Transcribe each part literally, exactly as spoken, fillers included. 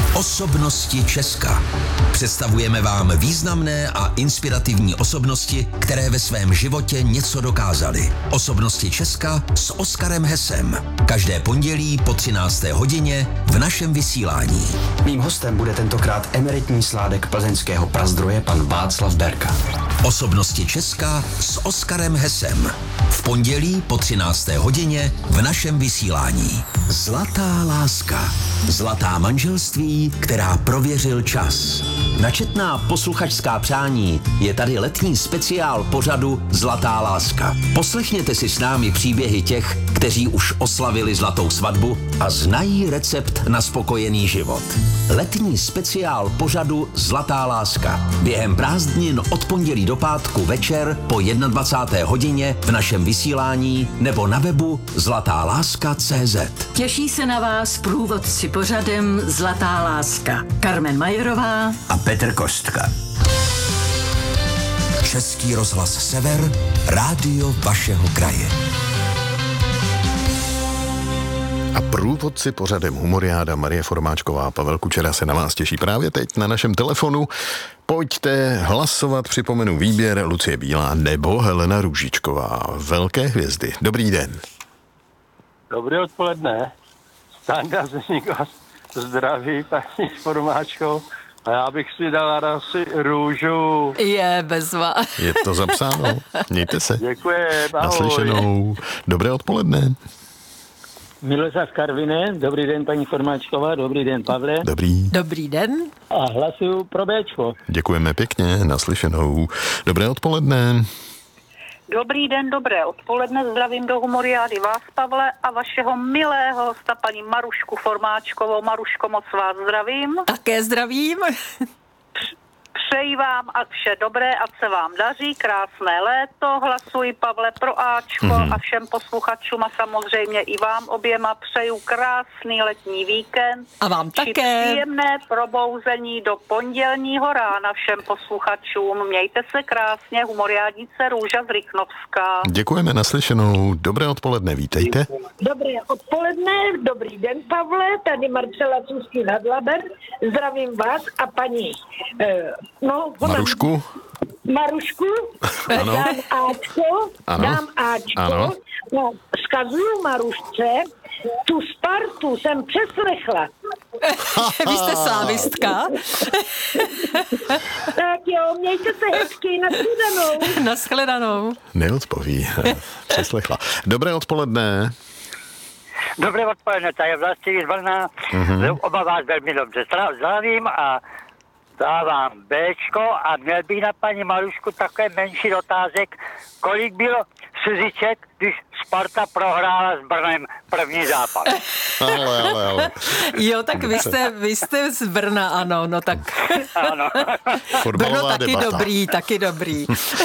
Osobnosti Česka. Představujeme vám významné a inspirativní osobnosti, které ve svém životě něco dokázaly. Osobnosti Česka s Oskarem Hesem. Každé pondělí po třinácté hodině v našem vysílání. Mým hostem bude tentokrát emeritní sládek plzeňského Prazdroje pan Václav Berka. Osobnosti Česka s Oskarem Hesem. V pondělí po třinácté hodině v našem vysílání. Zlatá láska. Zlatá manželství, která prověřil čas. Načetná posluchačská přání je tady letní speciál pořadu Zlatá láska. Poslechněte si s námi příběhy těch, kteří už oslavili zlatou svatbu a znají recept na spokojený život. Letní speciál pořadu Zlatá láska. Během prázdnin od pondělí do pátku večer po dvacáté jedné hodině v našem vysílání nebo na webu zlatá láska tečka cé zet. Těší se na vás průvodci pořadem Zlatá láska. Karmen Majerová a Petr Kostka. Český rozhlas Sever, rádio vašeho kraje. A průvodci pořadem Humoriáda Marie Formáčková a Pavel Kučera se na vás těší právě teď na našem telefonu. Pojďte hlasovat, připomenu výběr Lucie Bílá nebo Helena Růžičková. Velké hvězdy. Dobrý den. Dobré odpoledne. Standa Zdeněk vás zdraví, paní Formáčkou. A já bych si dal asi růžu. Je bezva. Je to zapsáno. Mějte se. Děkuji. Ahoj. Naslyšenou. Dobré odpoledne. Miloslav Karviné, dobrý den paní Formáčková, dobrý den Pavle. Dobrý. Dobrý den. A hlasuju pro Béčko. Děkujeme pěkně, naslyšenou. Dobré odpoledne. Dobrý den, dobré odpoledne, zdravím do Humoriády vás, Pavle, a vašeho milého hosta, paní Marušku Formáčkovou. Maruško, moc vás zdravím. Také zdravím. Přeji vám a vše dobré, ať se vám daří, krásné léto, hlasuji Pavle pro Ačko mm-hmm. a všem posluchačům a samozřejmě i vám oběma přeju krásný letní víkend. A vám také. Příjemné probouzení do pondělního rána všem posluchačům. Mějte se krásně, Humoriádnice Růža z Rychnovska. Děkujeme, naslyšenou. Dobré odpoledne, vítejte. Dobré odpoledne, dobrý den Pavle, tady Marcela Cůzky nad Laber, zdravím vás a paní eh, No, Marušku. Marušku, ano. dám Ačko, ano. dám Ačko, ano. No, vzkazuju Marušce, tu Spartu jsem přeslechla. Vy jste slávistka. Tak jo, mějte se hezky, nashledanou. Nashledanou. Neodpoví, přeslechla. Dobré odpoledne. Dobré odpoledne, tady je Vlastimír z Brna. Mm-hmm. Oba vás velmi dobře zdravím a dávám Béčko a měl bych na paní Marušku takové menší otázek, kolik bylo Suziček, když Sparta prohrála s Brnem první zápas. Ale, ale, ale. Jo, tak vy jste, vy jste z Brna, ano, no tak. Ano. Brno taky debata. dobrý, taky dobrý.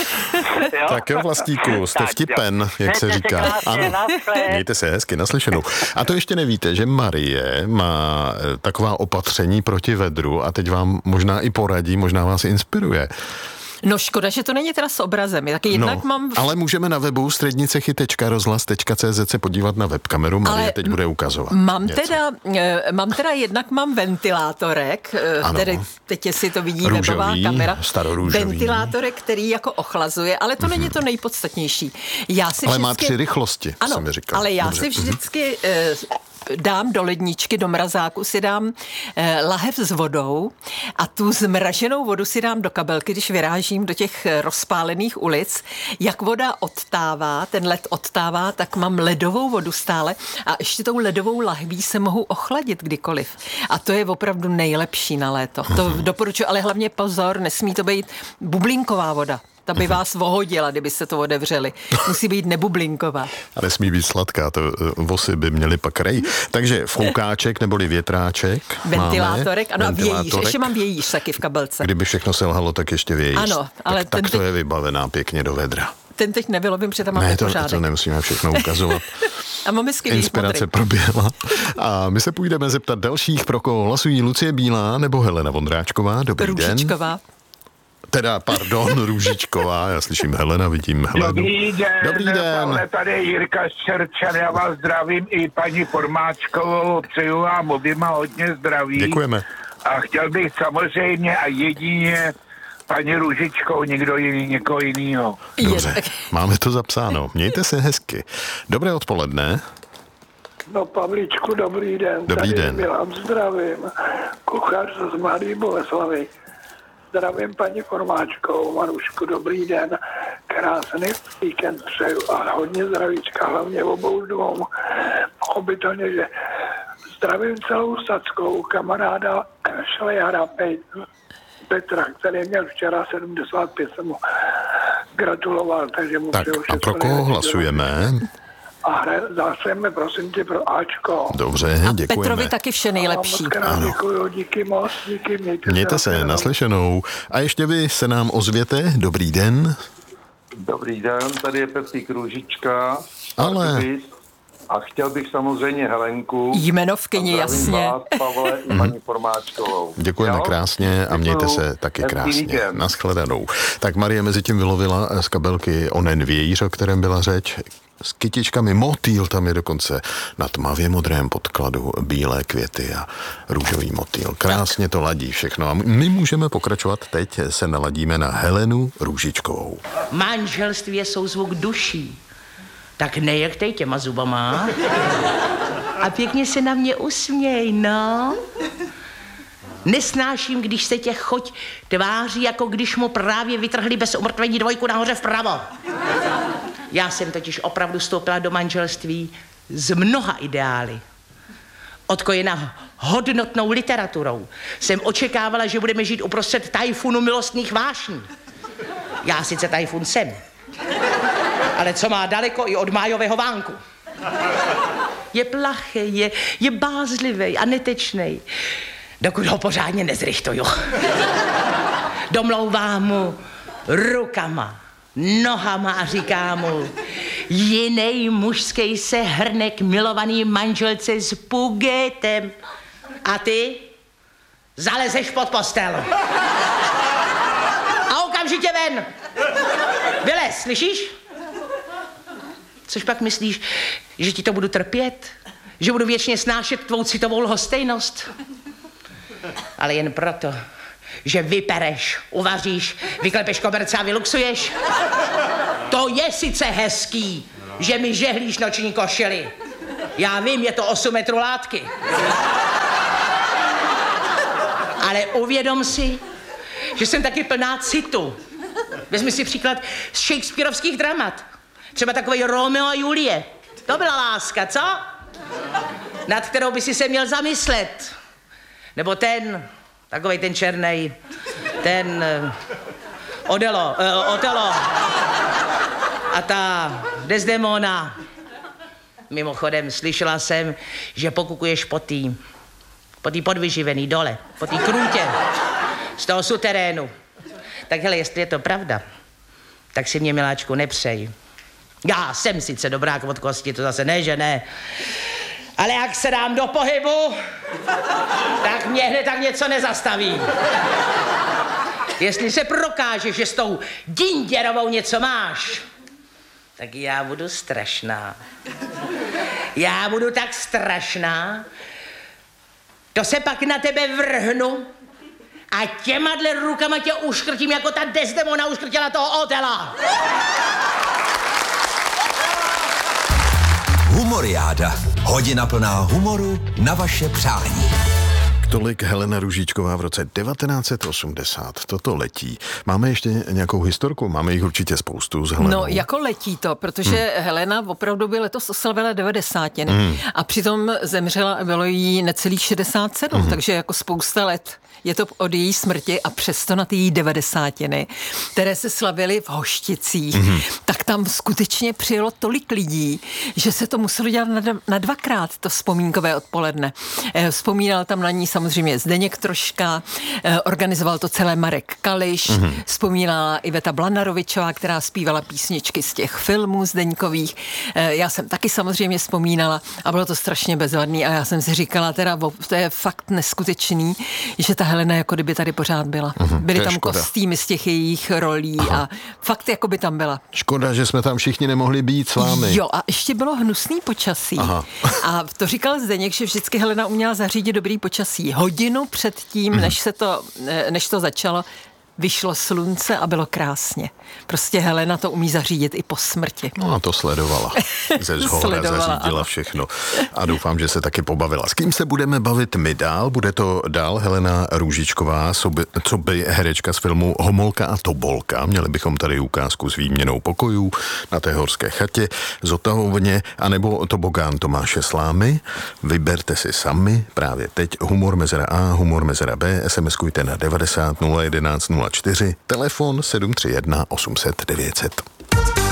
Jo? Tak jo, Vlastíku, jste Tak vtipen, jo. jak se Mějte říká. se krásně, nasle. Mějte se hezky, naslyšenou. A to ještě nevíte, že Marie má taková opatření proti vedru a teď vám možná i poradí, možná vás inspiruje. No škoda, že to není teda s obrazem. Taky jednak no, mám... Ale můžeme na webu střednicechy tečka rozhlas tečka cé zet se podívat na webkameru. Marie ale teď bude ukazovat. Mám něco. teda, mám teda jednak mám ventilátorek, ano. Tedy teď si to vidí Růžový, webová kamera. starorůžový. Ventilátorek, který jako ochlazuje, ale to mm-hmm. není to nejpodstatnější. Já si ale vždycky... má tři rychlosti, ano, jsem mi říkal. ale já Dobře. si vždycky... Mm-hmm. dám do ledničky, do mrazáku si dám eh, lahev s vodou a tu zmraženou vodu si dám do kabelky, když vyrážím do těch rozpálených ulic. Jak voda odtává, ten led odtává, tak mám ledovou vodu stále a ještě tou ledovou lahví se mohu ochladit kdykoliv. A to je opravdu nejlepší na léto. To doporučuji, ale hlavně pozor, nesmí to být bublinková voda. Ta by vás vohodila, kdybyste to otevřeli. Musí být nebublinková. A nesmí být sladká, to vosy by měly pak rej. Takže foukáček neboli větráček. Ventilátorek, máme. ano, Ventilátorek. a vějíř. Ještě mám vějíř taky v kabelce. Kdyby všechno selhalo, tak ještě vějíř. Ano, ale tak, tak ten to teď... je vybavená pěkně do vedra. Ten teď nevylovím, protože tam mám ne, to, pořádek. to nemusíme všechno ukazovat. A máme skvělý Inspirace proběhla. A my se půjdeme zeptat dalších, pro koho hlasují Lucie Bílá nebo Helena Vondráčková. Dobrý Růžičková. den. Teda, pardon, Růžičková, já slyším Helena, vidím Helenu. Dobrý den, Dobrý den. Pavle, tady je Jirka Ščerčan, já vás zdravím i paní Formáčkovou, přeju vám oběma hodně zdraví. Děkujeme. A chtěl bych samozřejmě a jedině paní Růžičkou, někdo jiný, někoho jinýho. Dobře, máme to zapsáno. Mějte se hezky. Dobré odpoledne. No, Pavlíčku, dobrý den. Dobrý Tady den. Milan, zdravím. Kuchař z Mladé Boleslavi. Zdravím paní Formáčkou. Marušku, dobrý den. Krásný víkend přeju a hodně zdravíčka, hlavně obou dvou. Pochopitelně, že zdravím celou Sackou, kamaráda Šlejara Petra, který měl včera sedmdesát pět, jsem mu gratuloval, takže mu Tak přeju a pro koho hlasujeme? A hlasujeme, prosím tě, pro Ačko. Dobře, děkujeme. Petrovi taky vše nejlepší. Ano. Děkuju, díky moc, díky, mějte, Mějte se. se, naslyšenou. A ještě vy se nám ozvěte. Dobrý den. Dobrý den, tady je Pepík Růžička. Ale... A chtěl bych samozřejmě Helenku. Jmenovkyni, jasně. Vás, Pavle, i paní Formáčkovou. Děkujeme Jo? krásně a mějte Děkuju. se taky Hezký krásně. víkend. Naschledanou. Tak Marie mezi tím vylovila z kabelky onen vějíř, o kterém byla řeč. S kytičkami motýl, tam je dokonce na tmavě modrém podkladu bílé květy a růžový motýl. Krásně to ladí všechno. A my můžeme pokračovat teď, se naladíme na Helenu Růžičkovou. Manželství je souzvuk duší. Tak nejektej těma zubama. A pěkně se na mě usměj, no. Nesnáším, když se tě choť tváří, jako když mu právě vytrhli bez umrtvení dvojku nahoře vpravo. Já jsem totiž opravdu vstoupila do manželství s mnoha ideály. Odkojena hodnotnou literaturou jsem očekávala, že budeme žít uprostřed tajfunu milostných vášní. Já sice tajfun jsem, ale co má daleko i od májového vánku. Je plachý, je, je bázlivý a netečnej, dokud ho pořádně nezrychtuju. Domlouvám mu rukama, nohama a říká mu, jinej mužský se hrne k milovaný manželce s pugétem. A ty zalezeš pod postel. A okamžitě ven. Vylez, slyšíš? Což pak myslíš, že ti to budu trpět? Že budu věčně snášet tvou citovou lhostejnost? Ale jen proto, že vypereš, uvaříš, vyklepeš koberce a vyluxuješ. To je sice hezký, že mi žehlíš noční košili. Já vím, je to osm metrů látky. Ale uvědom si, že jsem taky plná citu. Vezmi si příklad z shakespearovských dramat. Třeba takový Romeo a Julie. To byla láska, co? Nad kterou by si se měl zamyslet. Nebo ten, takovej ten černej, ten uh, Odelo, uh, Otelo a ta Desdemona. Mimochodem, slyšela jsem, že pokukuješ po tý, po tý podvyživený dole, po tý krůtě z toho suterénu. Tak hele, jestli je to pravda, tak si mě, miláčku, nepřej. Já jsem sice dobrák od kosti, to zase ne, že ne. Ale jak se dám do pohybu, tak mě hned tak něco nezastaví. Jestli se prokáže, že s tou dinděrovou něco máš, tak já budu strašná. Já budu tak strašná, to se pak na tebe vrhnu a těmadle rukama tě uškrtím, jako ta Desdemona uškrtila toho Otela. Humoriáda. Hodina plná humoru na vaše přání. Tolik Helena Růžičková v roce devatenáct set osmdesát. Toto letí. Máme ještě nějakou historku? Máme jich určitě spoustu s Helenou. No, jako letí to, protože hmm. Helena opravdu by letos oslavila devadesátiny. Hmm. A přitom zemřela, bylo jí necelých šedesát sedm, hmm. takže jako spousta let je to od její smrti a přesto na ty její devadesátiny, které se slavily v Hošticích, hmm. tak tam skutečně přijelo tolik lidí, že se to muselo dělat na, na dvakrát, to vzpomínkové odpoledne. Vzpomínal tam na ní samozřejmě Zdeněk Troška, organizoval to celé Marek Kališ, mm-hmm. vzpomínala Iveta Blanarovičová, která zpívala písničky z těch filmů Zdeňkových. Já jsem taky samozřejmě vzpomínala a bylo to strašně bezvadný a já jsem si říkala, teda to je fakt neskutečný, že ta ta Helena jako kdyby tady pořád byla. Mhm, Byly to je tam škoda. kostýmy z těch jejich rolí Aha. a fakt jako by tam byla. Škoda, že jsme tam všichni nemohli být s vámi. Jo, a ještě bylo hnusný počasí. Aha. A to říkal Zdeněk, že vždycky Helena uměla zařídit dobrý počasí. Hodinu před tím, Mhm. než se to, než to začalo, vyšlo slunce a bylo krásně. Prostě Helena to umí zařídit i po smrti. No a to sledovala. Ze zhora Sledovala, zařídila ano. všechno. A doufám, že se taky pobavila. S kým se budeme bavit my dál? Bude to dál Helena Růžičková, co by herečka z filmu Homolka a Tobolka. Měli bychom tady ukázku s výměnou pokojů na té horské chatě, Zotahovně, anebo Tobogán Tomáše Slámy. Vyberte si sami právě teď humor mezera A, humor mezera B, SMSkujte na devadesát nula jedenáct nula čtyři, telefon sedm tři jedna osm set devět set.